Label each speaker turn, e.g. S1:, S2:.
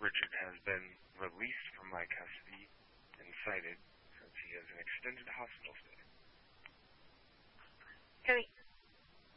S1: Richard has been released from my custody and cited since he has an extended hospital stay.
S2: Harry,